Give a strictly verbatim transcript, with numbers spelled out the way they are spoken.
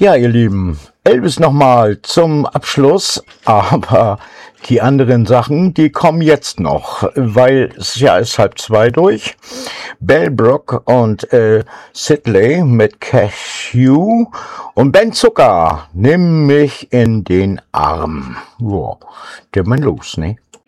Ja, ihr Lieben, Elvis nochmal zum Abschluss, aber die anderen Sachen, die kommen jetzt noch, weil es ja ist halb zwei durch. Bell Brook und äh, Sidley mit Cashew und Ben Zucker, nimm mich in den Arm. Boah, geht man los, ne?